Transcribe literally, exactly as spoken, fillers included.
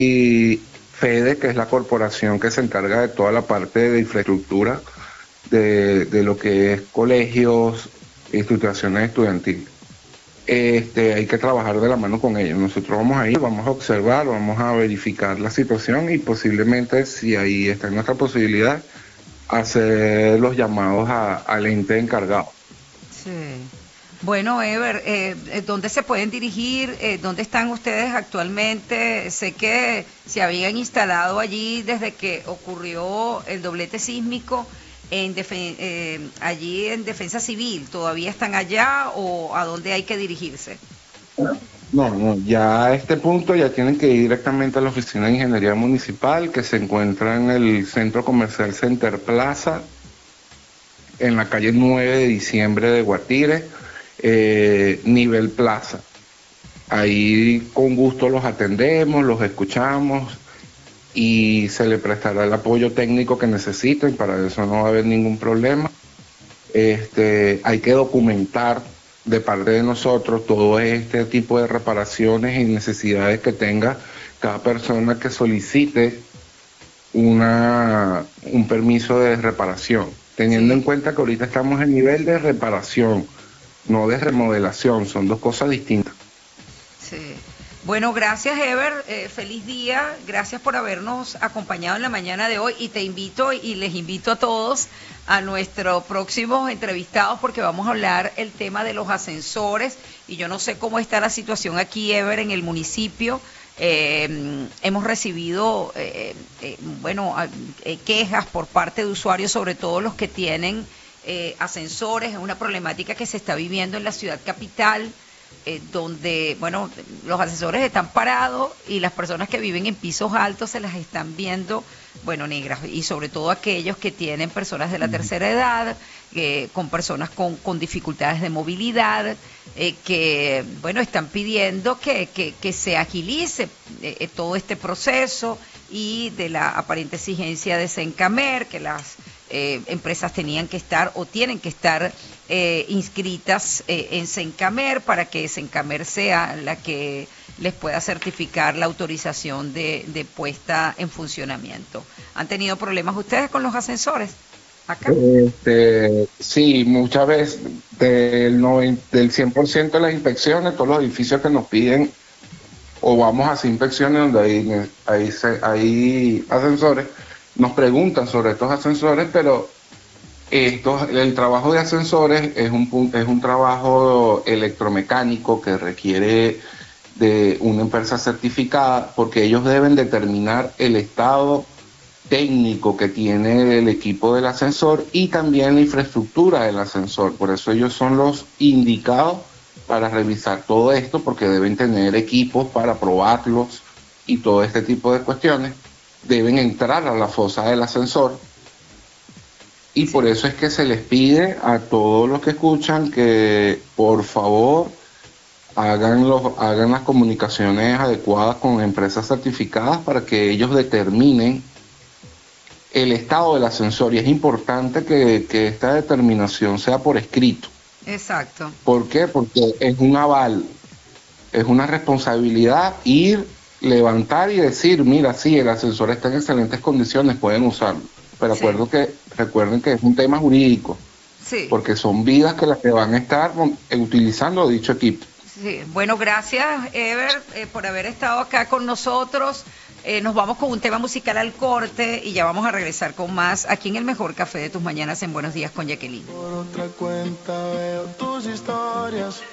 y FEDE, que es la corporación que se encarga de toda la parte de infraestructura de, de lo que es colegios, instituciones estudiantiles. Este, hay que trabajar de la mano con ellos. Nosotros vamos a ir, vamos a observar, vamos a verificar la situación y posiblemente, si ahí está en nuestra posibilidad, hacer los llamados a, al ente encargado. Sí. Bueno, Ever, eh, ¿dónde se pueden dirigir? Eh, ¿Dónde están ustedes actualmente? Sé que se habían instalado allí desde que ocurrió el doblete sísmico en defen eh, allí en Defensa Civil. ¿Todavía están allá o a dónde hay que dirigirse? No, no, ya a este punto ya tienen que ir directamente a la oficina de ingeniería municipal, que se encuentra en el centro comercial Center Plaza, en la calle nueve de diciembre de Guatire, eh, nivel plaza. Ahí con gusto los atendemos, los escuchamos y se le prestará el apoyo técnico que necesiten. Para eso no va a haber ningún problema. Este, hay que documentar de parte de nosotros todo este tipo de reparaciones y necesidades que tenga cada persona que solicite una, un permiso de reparación, teniendo en Sí. cuenta que ahorita estamos en nivel de reparación, no de remodelación, son dos cosas distintas. Sí. Bueno, gracias, Ever, eh, feliz día, gracias por habernos acompañado en la mañana de hoy y te invito y les invito a todos a nuestros próximos entrevistados porque vamos a hablar el tema de los ascensores y yo no sé cómo está la situación aquí, Ever, en el municipio. Eh, hemos recibido, eh, eh, bueno, eh, quejas por parte de usuarios, sobre todo los que tienen eh, ascensores, es una problemática que se está viviendo en la ciudad capital. Eh, donde, bueno, los ascensores están parados y las personas que viven en pisos altos se las están viendo, bueno, negras, y sobre todo aquellos que tienen personas de la tercera edad, eh, con personas con, con dificultades de movilidad, eh, que, bueno, están pidiendo que, que, que se agilice eh, todo este proceso y de la aparente exigencia de Sencamer, que las eh, empresas tenían que estar o tienen que estar eh, inscritas eh, en Sencamer para que Sencamer sea la que les pueda certificar la autorización de, de puesta en funcionamiento. ¿Han tenido problemas ustedes con los ascensores acá? Este, sí, muchas veces del, noventa, del cien por ciento de las inspecciones, todos los edificios que nos piden o vamos a hacer inspecciones donde hay, hay, hay ascensores, nos preguntan sobre estos ascensores, pero estos, el trabajo de ascensores es un, es un trabajo electromecánico que requiere de una empresa certificada porque ellos deben determinar el estado técnico que tiene el equipo del ascensor y también la infraestructura del ascensor. Por eso ellos son los indicados para revisar todo esto, porque deben tener equipos para probarlos y todo este tipo de cuestiones. Deben entrar a la fosa del ascensor y por eso es que se les pide a todos los que escuchan que por favor hagan, los, hagan las comunicaciones adecuadas con empresas certificadas para que ellos determinen el estado del ascensor, y es importante que, que esta determinación sea por escrito. Exacto. ¿Por qué? Porque es un aval, es una responsabilidad ir, levantar y decir, mira, sí, el ascensor está en excelentes condiciones, pueden usarlo. Pero Sí. acuerdo que, recuerden que es un tema jurídico, Sí. porque son vidas que las que van a estar utilizando dicho equipo. Sí. Bueno, gracias, Ever, eh, por haber estado acá con nosotros. Eh, nos vamos con un tema musical al corte y ya vamos a regresar con más aquí en el mejor café de tus mañanas en Buenos Días con Jacqueline. Por otra cuenta veo tus historias